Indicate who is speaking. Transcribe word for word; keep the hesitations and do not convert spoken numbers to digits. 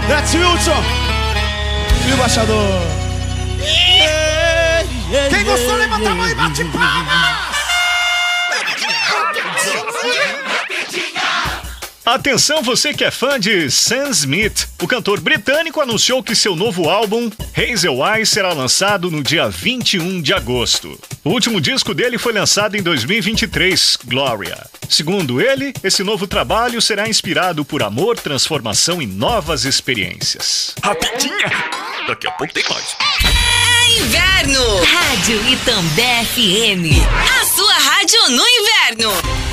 Speaker 1: Let's Wilson e o Baixador. Quem gostou, levanta a mão e bate palmas.
Speaker 2: Atenção, você que é fã de Sam Smith. O cantor britânico anunciou que seu novo álbum, Hazel Eyes, será lançado no dia vinte e um de agosto. O último disco dele foi lançado em dois mil e vinte e três, Gloria. Segundo ele, esse novo trabalho será inspirado por amor, transformação e novas experiências.
Speaker 3: Rapidinha! Daqui a pouco tem mais.
Speaker 4: É inverno! Rádio Itambé F M. A sua rádio no inverno.